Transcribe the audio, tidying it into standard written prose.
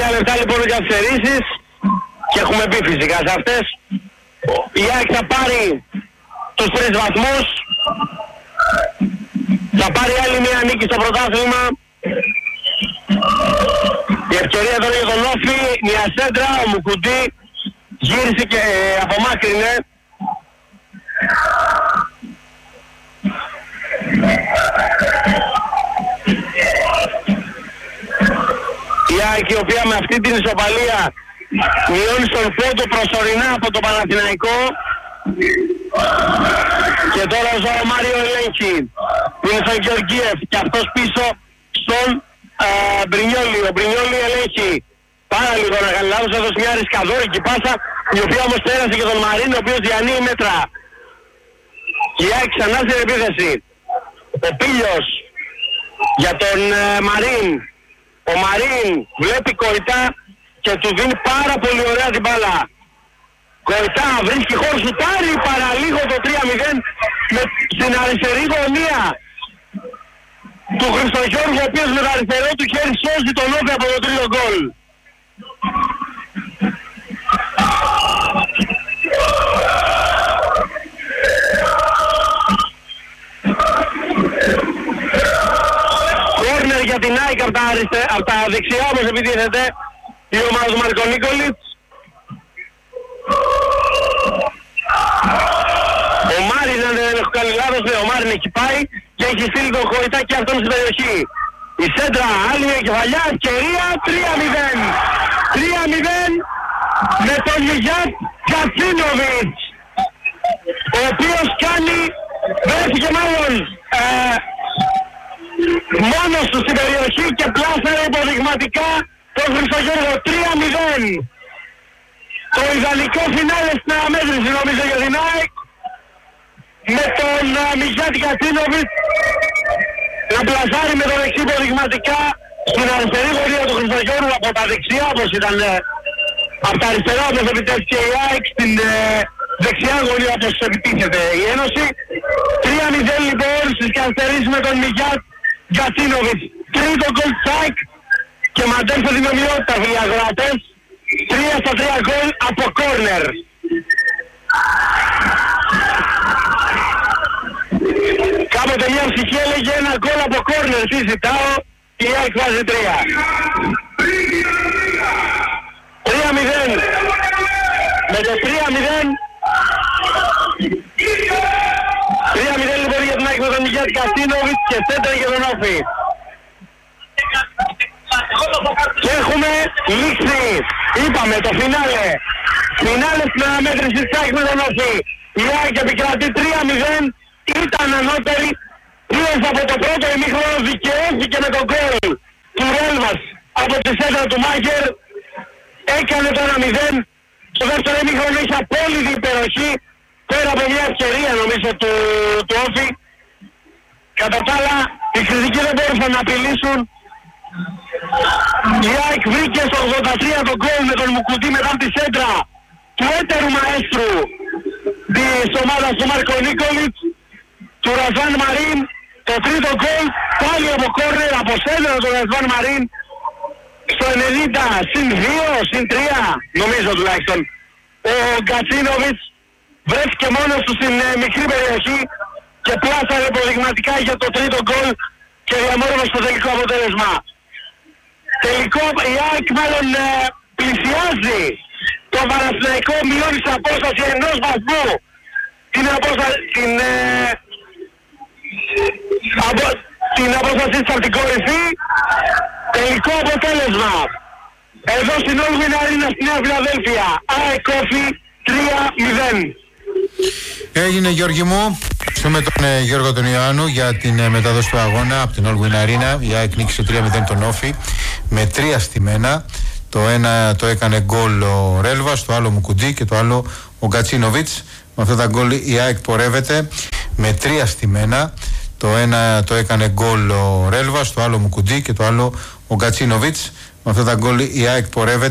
3 λεπτά λοιπόν για καθυστερήσεις και έχουμε μπει φυσικά σε αυτές. Η ΑΕΚ θα πάρει τους 3 βαθμούς. Θα πάρει άλλη μια νίκη στο πρωτάθλημα. Η ευκαιρία τώρα για τον Όφη, μια σέντρα, ο Μουκουντή γύρισε και απομάκρυνε. Η ΑΕΚ η οποία με αυτή την ισοπαλία μειώνει στον φόντο προσωρινά από το Παναθηναϊκό. Και τώρα ο Μάριο ελέγχει που είναι στον Γεωργίευ και αυτός πίσω στον Μπρινιόλι. Ο Μπρινιόλι ελέγχει πάρα λίγο να κάνει λάθος, έδωσε μια ρισκαδόρικη πάσα η οποία όμως πέρασε και τον Μαρίν ο οποίος διανύει μέτρα. Και η ΑΕΚ ξανά στην επίθεση. Ο Πίλιος για τον Μαρίν. Ο Μαρίν βλέπει Κοϊτά και του δίνει πάρα πολύ ωραία την μπάλα. Κοϊτά βρίσκει χώρο, σουτάρει παραλίγο το 3-0 στην αριστερή γωνία του Χριστογιώργου, ο οποίος με το αριστερό του χέρι σώζει τον Όφη από το τρίτο γκολ. Κόρνερ για την ΑΕΚ από τα δεξιά όπως επιτίθεται η ομάδα του Μαρκονίκολιτς. Ο Μάριν, αν δεν έχω κάνει λάθος, ο Μάριν εκεί πάει και έχει στείλει τον Κοϊτά και αυτόν στην περιοχή. Η σέντρα, άλλη μια κεφαλιά, ευκαιρία, 3-0. 3-0 με τον Μιγιάτ Κατσίνοβιτς, ο οποίος βρέθηκε μάλλον μόνος του στην περιοχή και πλάσαρε υποδειγματικά τον Χριστογιώργο. 3-0. Το ιδανικό φινάλε στην αναμέτρηση νομίζω για την ΑΕΚ, με τον Μιγιάτ Κατσίνοβιτς να πλασάρει με τον δεξί υποδειγματικά στην αριστερή γωνία του Χριστογιώργου από τα δεξιά όπως ήταν από τα αριστερά όπως επιτέθηκε η ΑΕΚ στην δεξιά γωνία όπως επιτίθεται η Ένωση. 3-0 λοιπόν στις καθυστερήσεις με τον Μιγιάτ Κατσίνοβιτς. Τρίτο γκολ τσάκ και μαντέψτε την ομοιότητα οι αγράτες. 3-3 γκολ από κόρνερ. Κάποτε μια ψυχή έλεγε ένα γκολ από κόρνερ. Τι ζητάω, η ΑΕΚ βάζει 3. 3-0. Με το 3-0. 3-0 λοιπόν για την ΑΕΚ με τον Μιγιάτ Κατσίνοβιτς και σέντερ για τον Όφη. Και έχουμε λήξει, είπαμε, το φινάλε. Φινάλε στην αναμέτρηση της ΑΕΚ με τον Όφη. Η ΑΕΚ επικρατεί 3-0, ήταν ανώτερη. Πήρες από το πρώτο ημίχρονο, δικαιώθηκε με τον γκολ του Ρέλβας από τη σέντρα του Μάγερ. Έκανε το 1-0. Στο δεύτερο ημίχρονο είχε απόλυτη υπεροχή πέρα από μια ευκαιρία νομίζω του Όφη. Κατά τα άλλα, οι κριτικοί δεν μπόρεσαν να απειλήσουν. Η ΑΕΚ βρήκε στο 83 τον γκολ με τον Μουκουντή μετά από τη σέντρα του έτερου μαέστρου της ομάδας του Μαρκονίκολιτς, του Ρασβάν Μαρίν. Το τρίτο γκολ πάλι από κόρνερ, από σέντρα του Ρασβάν Μαρίν στο 90 συν 2, συν 3 νομίζω τουλάχιστον. Ο Κατσίνοβιτς βρέθηκε μόνος του στην μικρή περιοχή και πλάσαρε υποδειγματικά για το τρίτο γκολ και διαμόρφωσε το τελικό αποτέλεσμα. Τελικό η ΑΕΚ μάλλον πλησιάζει το Παναθηναϊκό, μειώνει σε απόσταση 1 βαθμού την απόσταση της από την κορυφή. Τελικό αποτέλεσμα εδώ στην Όλγουιν Αρίνα στη Νέα Φιλαδέλφια, ΑΕΚ Όφη 3-0. Έγινε Γιώργη μου. Ευχαριστούμε τον Γιώργο τον Ιωάννου για την μετάδοση του αγώνα από την Όλγουιν Αρίνα. Η ΑΕΚ νίκησε 3-0 τον Όφη με 3 στημένα. Το ένα το έκανε γκολ ο Ρέλβας, το άλλο Μουκουντή και το άλλο ο Κατσίνοβιτς. Με αυτά τα γκολ η ΑΕΚ πορεύεται με 3 στημένα. Το ένα το έκανε γκολ ο Ρέλβας, το άλλο Μουκουντή και το άλλο ο Κατσίνοβιτς. Με αυτά τα γκολ η ΑΕΚ πορεύεται